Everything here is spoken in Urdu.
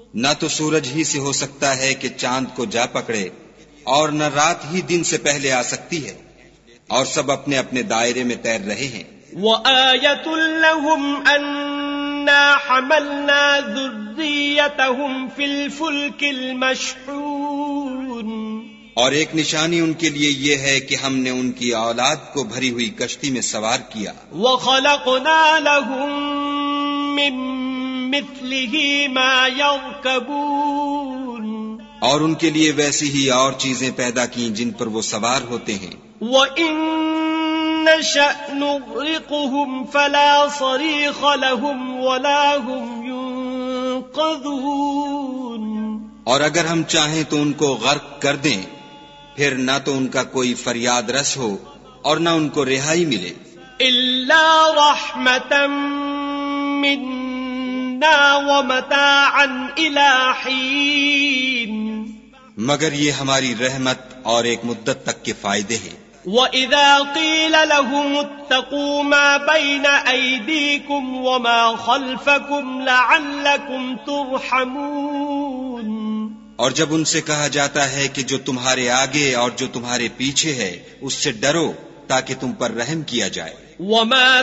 نہ تو سورج ہی سے ہو سکتا ہے کہ چاند کو جا پکڑے، اور نہ رات ہی دن سے پہلے آ سکتی ہے، اور سب اپنے اپنے دائرے میں تیر رہے ہیں۔ وَآيَةٌ لَهُمْ أَنَّا حَمَلْنَا ذُرِّيَّتَهُمْ فِي الْفُلْكِ الْمَشْحُونِ، اور ایک نشانی ان کے لیے یہ ہے کہ ہم نے ان کی اولاد کو بھری ہوئی کشتی میں سوار کیا۔ وَخَلَقْنَا لَهُم مِّن مِّثْلِهِ مَا يَرْكَبُونَ، اور ان کے لیے ویسی ہی اور چیزیں پیدا کی جن پر وہ سوار ہوتے ہیں۔ وَإِن نَّشَأْ نُغْرِقْهُمْ فَلَا صَرِيخَ لَهُمْ وَلَا هُمْ يُنقَذُونَ، اور اگر ہم چاہیں تو ان کو غرق کر دیں، پھر نہ تو ان کا کوئی فریاد رس ہو اور نہ ان کو رہائی ملے۔ إِلَّا رَحْمَةً مِّنَّا وَمَتَاعًا إِلَىٰ حِينٍ، مگر یہ ہماری رحمت اور ایک مدت تک کے فائدے ہیں۔ وَإِذَا قِيلَ لَهُمُ اتَّقُوا مَا بَيْنَ أَيْدِيكُمْ وَمَا خَلْفَكُمْ لَعَلَّكُمْ تُرْحَمُونَ، اور جب ان سے کہا جاتا ہے کہ جو تمہارے آگے اور جو تمہارے پیچھے ہے اس سے ڈرو تاکہ تم پر رحم کیا جائے۔ وَمَا